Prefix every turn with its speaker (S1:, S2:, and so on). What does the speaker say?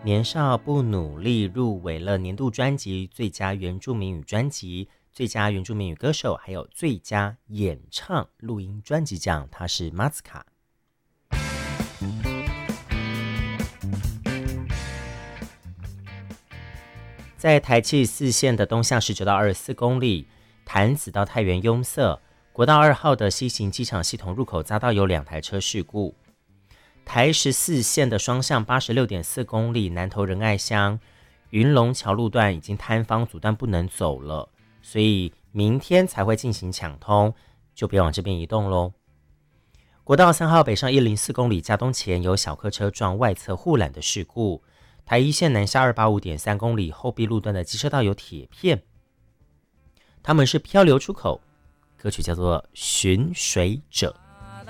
S1: 年少不努力入围了年度专辑、最佳原住民语专辑、最佳原住民语歌手，还有最佳演唱录音专辑奖。他是马斯卡。在台七四线的东向19到24公里，潭子到太原拥塞，国道2号的西行机场系统入口匝道有2台车事故。台14线的双向86.4公里，南投仁爱乡云龙桥路段已经坍方阻断不能走了，所以明天才会进行抢通，就别往这边移动咯。国道3号北上104公里，嘉东前有小客车撞外侧护栏的事故。台一线南下285.3公里，后壁路段的机车道有铁片，他们是漂流出口，歌曲叫做《寻水者》。